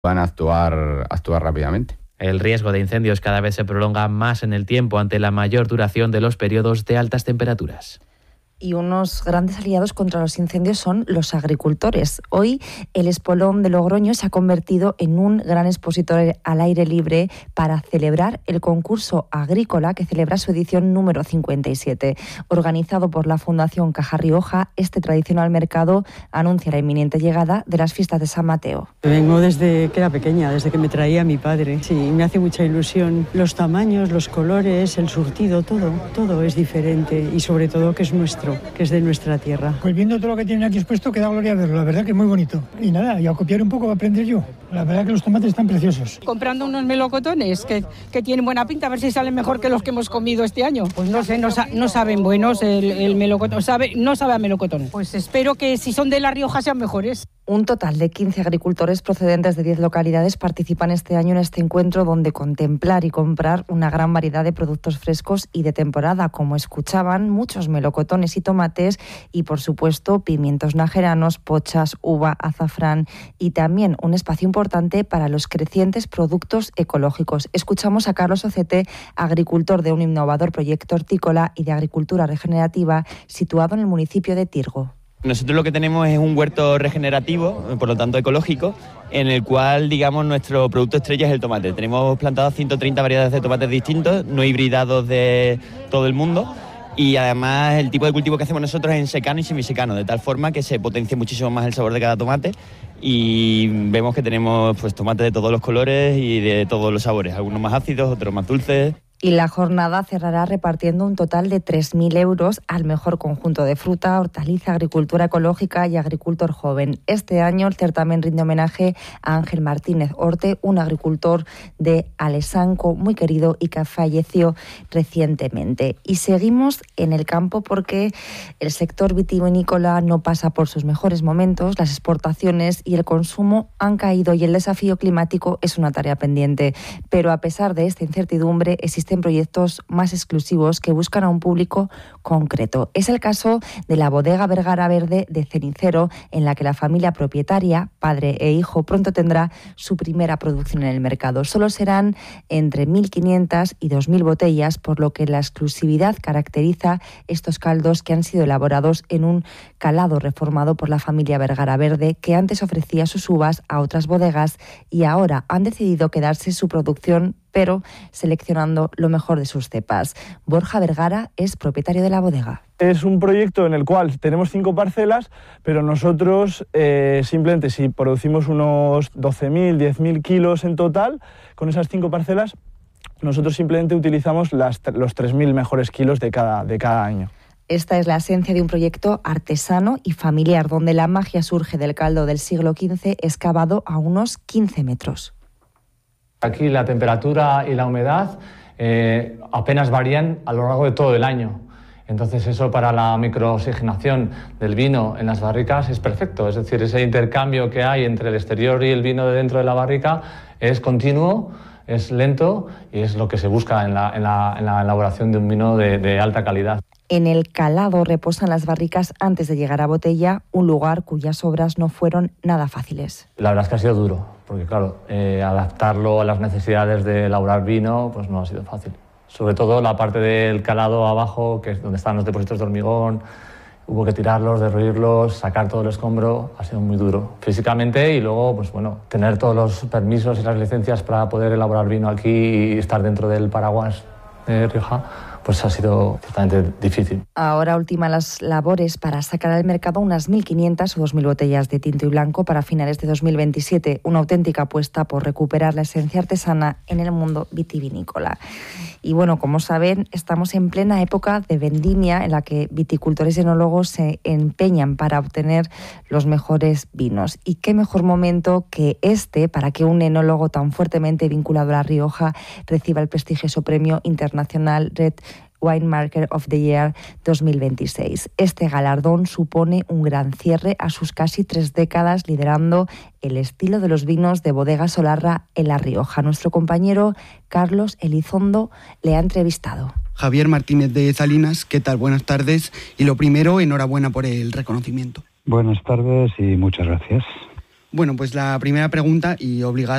van a actuar rápidamente. El riesgo de incendios cada vez se prolonga más en el tiempo ante la mayor duración de los periodos de altas temperaturas. Y unos grandes aliados contra los incendios son los agricultores. Hoy el Espolón de Logroño se ha convertido en un gran expositor al aire libre para celebrar el concurso agrícola que celebra su edición número 57. Organizado por la Fundación Caja Rioja, este tradicional mercado anuncia la inminente llegada de las fiestas de San Mateo. Vengo desde que era pequeña, desde que me traía mi padre. Sí, me hace mucha ilusión. Los tamaños, los colores, el surtido, todo es diferente y sobre todo que es nuestro, que es de nuestra tierra. Pues viendo todo lo que tienen aquí expuesto, que da gloria verlo, la verdad que es muy bonito. Y nada, y a copiar un poco a aprender yo. La verdad que los tomates están preciosos. Comprando unos melocotones que tienen buena pinta, a ver si salen mejor que los que hemos comido este año. Pues no sé, no saben buenos el melocotón, no sabe a melocotón. Pues espero que si son de La Rioja sean mejores. Un total de 15 agricultores procedentes de 10 localidades participan este año en este encuentro donde contemplar y comprar una gran variedad de productos frescos y de temporada, como escuchaban, muchos melocotones y tomates y, por supuesto, pimientos najeranos, pochas, uva, azafrán y también un espacio importante para los crecientes productos ecológicos. Escuchamos a Carlos Ocete, agricultor de un innovador proyecto hortícola y de agricultura regenerativa situado en el municipio de Tirgo. Nosotros lo que tenemos es un huerto regenerativo, por lo tanto ecológico, en el cual, digamos, nuestro producto estrella es el tomate. Tenemos plantados 130 variedades de tomates distintos, no hibridados de todo el mundo, y además el tipo de cultivo que hacemos nosotros es en secano y semisecano, de tal forma que se potencia muchísimo más el sabor de cada tomate y vemos que tenemos pues tomates de todos los colores y de todos los sabores, algunos más ácidos, otros más dulces. Y la jornada cerrará repartiendo un total de 3.000 euros al mejor conjunto de fruta, hortaliza, agricultura ecológica y agricultor joven. Este año el certamen rinde homenaje a Ángel Martínez Orte, un agricultor de Alesanco muy querido y que falleció recientemente. Y seguimos en el campo porque el sector vitivinícola no pasa por sus mejores momentos, las exportaciones y el consumo han caído y el desafío climático es una tarea pendiente. Pero a pesar de esta incertidumbre existen proyectos más exclusivos que buscan a un público concreto. Es el caso de la bodega Vergara Verde de Cenicero, en la que la familia propietaria, padre e hijo, pronto tendrá su primera producción en el mercado. Solo serán entre 1.500 y 2.000 botellas, por lo que la exclusividad caracteriza estos caldos que han sido elaborados en un calado reformado por la familia Vergara Verde, que antes ofrecía sus uvas a otras bodegas y ahora han decidido quedarse su producción, pero seleccionando lo mejor de sus cepas. Borja Vergara es propietario de la bodega. Es un proyecto en el cual tenemos 5 parcelas, pero nosotros simplemente si producimos unos 12.000, 10.000 kilos en total, con esas 5 parcelas, nosotros simplemente utilizamos los 3.000 mejores kilos de cada año. Esta es la esencia de un proyecto artesano y familiar, donde la magia surge del caldo del siglo XV excavado a unos 15 metros. Aquí la temperatura y la humedad apenas varían a lo largo de todo el año. Entonces eso para la microoxigenación del vino en las barricas es perfecto. Es decir, ese intercambio que hay entre el exterior y el vino de dentro de la barrica es continuo, es lento y es lo que se busca en la elaboración de un vino de alta calidad. En el calado reposan las barricas antes de llegar a botella, un lugar cuyas obras no fueron nada fáciles. La verdad es que ha sido duro, porque claro, adaptarlo a las necesidades de elaborar vino pues no ha sido fácil. Sobre todo la parte del calado abajo, que es donde están los depósitos de hormigón, hubo que tirarlos, derruirlos, sacar todo el escombro, ha sido muy duro físicamente y luego pues bueno, tener todos los permisos y las licencias para poder elaborar vino aquí y estar dentro del paraguas de Rioja, pues ha sido ciertamente difícil. Ahora ultiman las labores para sacar al mercado unas 1.500 o 2.000 botellas de tinto y blanco para finales de 2027, una auténtica apuesta por recuperar la esencia artesana en el mundo vitivinícola. Y bueno, como saben, estamos en plena época de vendimia en la que viticultores y enólogos se empeñan para obtener los mejores vinos. Y qué mejor momento que este para que un enólogo tan fuertemente vinculado a La Rioja reciba el prestigioso premio internacional Red Winemaker of the Year 2026. Este galardón supone un gran cierre a sus casi 3 décadas liderando el estilo de los vinos de Bodega Solarra en La Rioja. Nuestro compañero Carlos Elizondo le ha entrevistado. Javier Martínez de Salinas, ¿qué tal? Buenas tardes. Y lo primero, enhorabuena por el reconocimiento. Buenas tardes y muchas gracias. Bueno, pues la primera pregunta y obligada